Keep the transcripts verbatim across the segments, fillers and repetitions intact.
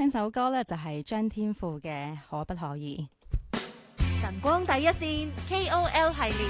聽首歌咧就係張天賦嘅《可不可以》。 晨光第一線 K O L 系列。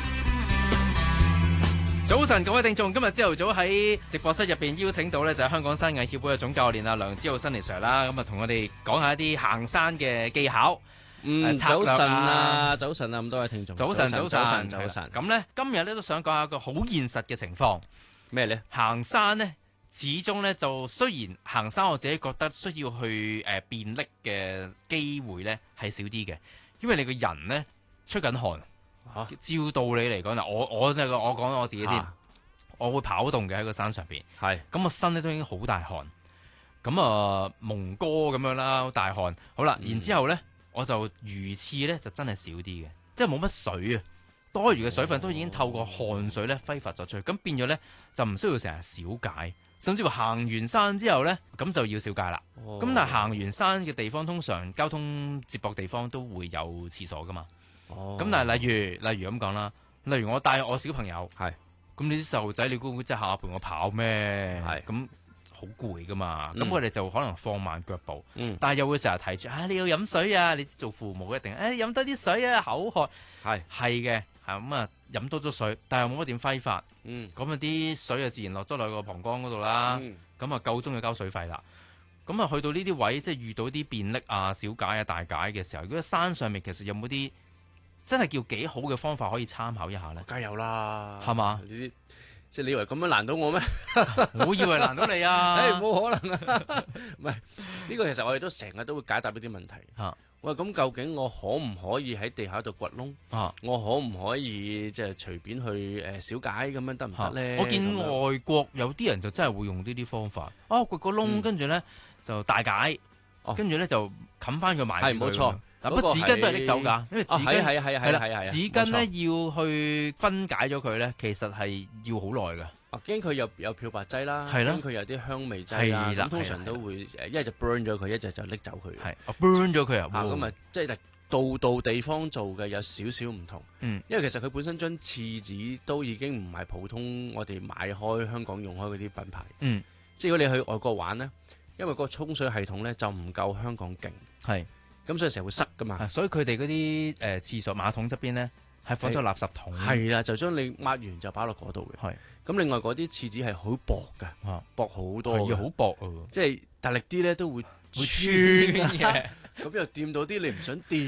早晨，各位聽眾，今日朝頭早喺直播室入邊邀請到咧就係香港山藝協會嘅總教練啊梁梓浩新尼 Sir 啦，咁啊同我哋講下一啲行山嘅技巧。 嗯，早晨啊，早晨啊，咁多位聽眾， 早晨，早晨， 早晨。 咁咧今日咧都想講下一個好現實嘅情況。 咩咧？ 行山咧，始終咧就雖然行山，我自己覺得需要去誒便溺嘅機會咧係少啲嘅，因為你個人咧出緊汗。啊、照道理嚟講嗱，我我即係我講我自己先，啊、我會跑動嘅喺個山上邊，係咁我身咧都已經好大汗，咁啊蒙哥咁樣啦，好大汗，好啦，嗯、然之後咧我就魚刺咧就真係少啲嘅，即係冇乜水啊，多餘嘅水分都已經透過汗水咧揮發咗出去，咁變咗咧就唔需要成日小解，甚至乎行完山之後咧咁就要小解啦。咁、哦、但係行完山嘅地方通常交通接駁地方都會有廁所噶嘛。哦，咁但係例如例如咁講啦，例如我帶我小朋友，係咁你啲細路仔，你估唔估即係下陪我跑咩？係咁好攰噶嘛，咁我哋就可能放慢腳步，嗯，但係又會成日提住，啊你要飲水啊，你做父母一定，誒飲多啲水啊，口渴，係係嘅，係咁啊飲多咗水，但係又冇乜點揮發，嗯，咁啊啲水啊自然落咗落個膀胱嗰度啦，咁啊夠鐘要交水費啦。咁啊去到呢啲位，即係遇到啲便溺啊、小解啊、大解嘅時候，如果山上面其實有冇啲真係叫幾好嘅方法可以參考一下咧？梗係有啦，係嘛？呢啲即係你以為咁樣難到我咩？我以為難到你啊！誒，冇可能啊！唔係呢個其實我哋都成日都會解答呢啲問題。嚇！喂，咁究竟我可唔可以喺地下度掘窿？啊！我可唔可以即係隨便去誒小解咁樣得唔得咧？我見外國有啲人就真係會用呢啲方法。啊，掘個窿，跟住咧就大解，跟住咧就冚翻佢埋住佢。係冇錯。嗱，不過紙巾都係拎走㗎，因為紙巾係係係啦，紙巾咧要去分解咗佢咧，其實係要好耐㗎。啊，驚佢有有漂白劑啦，驚佢有啲香味劑啦，咁通常都會誒一係就 burn 咗佢，一係就拎走佢。係，burn 咗佢啊！咁啊，即係度度地方做嘅有少少唔同。嗯，因為其實佢本身張廁紙都已經唔係普通我哋買開香港用開嗰啲品牌。嗯，即係如果你去外國玩咧，因為個沖水系統咧就唔夠香港勁。係。咁所以成日會塞噶嘛，所以佢哋嗰啲誒廁所馬桶側邊咧係放咗垃圾桶，係啦，就將你抹完就擺落嗰度嘅。係，咁另外嗰啲廁紙係好薄噶，薄好多，係好薄啊，即係大力啲咧都會會穿嘅。咁又掂到啲你唔想掂。